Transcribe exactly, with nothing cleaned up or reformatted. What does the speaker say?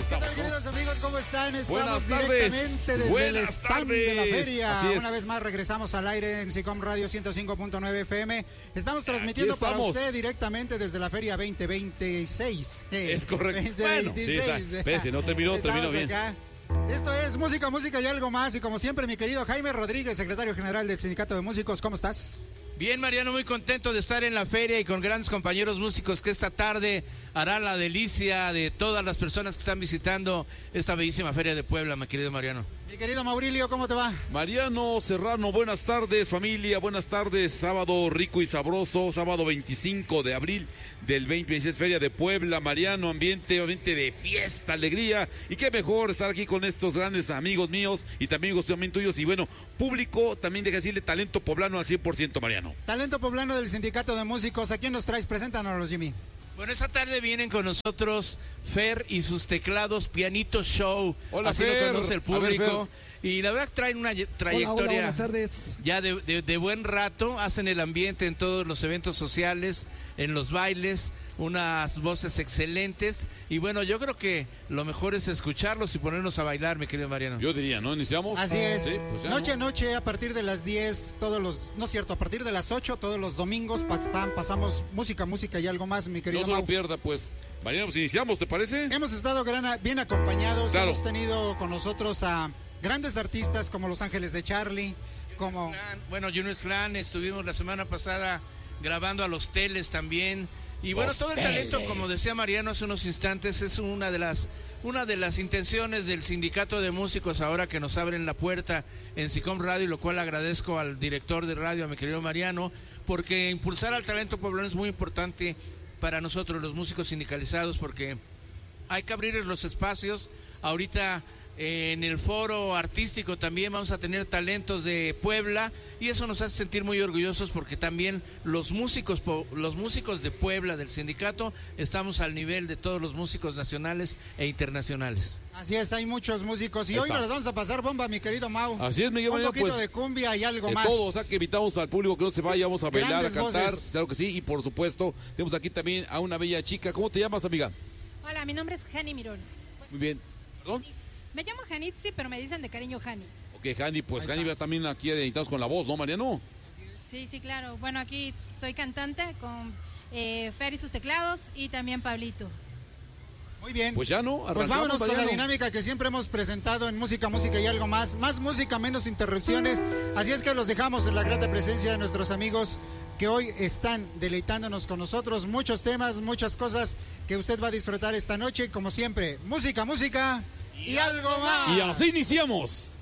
estamos, ¿Qué tal, queridos ¿no? amigos? ¿Cómo están? Estamos Buenas directamente tardes. desde Buenas el stand tardes. de la feria. Así es. Una vez más regresamos al aire en SICOM Radio ciento cinco punto nueve F M. Estamos transmitiendo Aquí para estamos. usted directamente desde la feria veinte veintiséis. Eh, Es correcto. veinte Bueno, sí, veintiséis. está. Espérese, no terminó, Estamos terminó bien. acá. Esto es Música, Música y algo más. Y como siempre, mi querido Jaime Rodríguez, secretario general del Sindicato de Músicos, ¿cómo estás? Bien, Mariano, muy contento de estar en la feria y con grandes compañeros músicos que esta tarde harán la delicia de todas las personas que están visitando esta bellísima feria de Puebla, mi querido Mariano. Mi querido Maurilio, ¿cómo te va? Mariano Serrano, buenas tardes familia, buenas tardes, sábado rico y sabroso, sábado veinticinco de abril del veinte veintiséis Feria de Puebla. Mariano, ambiente, ambiente de fiesta, alegría, y qué mejor estar aquí con estos grandes amigos míos y también amigos también tuyos, y bueno, público, también deja decirle talento poblano al cien por ciento, Mariano. Talento poblano del Sindicato de Músicos, ¿a quién nos traes? Preséntanos, Jimmy. Bueno, esta tarde vienen con nosotros Fer y sus teclados Pianito Show. Hola, así Fer. lo conoce el A ver, público. Y la verdad traen una ye- trayectoria Hola, hola, buenas tardes. ya de, de- de buen rato, hacen el ambiente en todos los eventos sociales, en los bailes, unas voces excelentes. Y bueno, yo creo que lo mejor es escucharlos y ponernos a bailar, mi querido Mariano. Yo diría, ¿no? ¿Iniciamos? Así es. Sí, pues ya, noche a ¿no? noche, a partir de las diez, todos los, no es cierto, a partir de las ocho, todos los domingos pas- pam, pasamos música, música y algo más, mi No querido se lo Mau. pierda, pues. Mariano, pues iniciamos, ¿te parece? Hemos estado gran- bien acompañados, Claro. hemos tenido con nosotros a grandes artistas como Los Ángeles de Charlie, como... Clan, Bueno, Juniors Clan, estuvimos la semana pasada grabando a los Teles también. Y bueno, Los todo el talento, como decía Mariano hace unos instantes, es una de las una de las intenciones del Sindicato de Músicos ahora que nos abren la puerta en SICOM Radio, lo cual agradezco al director de radio, a mi querido Mariano, porque impulsar al talento poblano es muy importante para nosotros, los músicos sindicalizados, porque hay que abrir los espacios. Ahorita eh, en el foro artístico también vamos a tener talentos de Puebla y eso nos hace sentir muy orgullosos porque también los músicos po- los músicos de Puebla del sindicato estamos al nivel de todos los músicos nacionales e internacionales. Así es, hay muchos músicos y hoy Está. nos vamos a pasar bomba, mi querido Mau. Así es, Miguel Un Mariano, poquito pues, de cumbia y algo De más. todo, o sea que invitamos al público que no se vaya, vamos a bailar, Grandes a cantar, voces. claro que sí, y por supuesto, tenemos aquí también a una bella chica. ¿Cómo te llamas, amiga? Hola, mi nombre es Hani Mirón. Muy bien. ¿Perdón? Me llamo Hanitzi, pero me dicen de cariño Hani. Ok, Jani, pues Ahí Jani está. va también aquí editados con la voz, ¿no, Mariano? Sí, sí, claro. Bueno, aquí soy cantante con eh, Fer y sus teclados y también Pablito. Muy bien. Pues ya no, Pues arrancamos, vámonos con la Mariano. dinámica que siempre hemos presentado en Música, Música y algo más. Más música, menos interrupciones. Así es que los dejamos en la grata presencia de nuestros amigos que hoy están deleitándonos con nosotros. Muchos temas, muchas cosas que usted va a disfrutar esta noche. Como siempre, música, música y algo más. Y así iniciamos.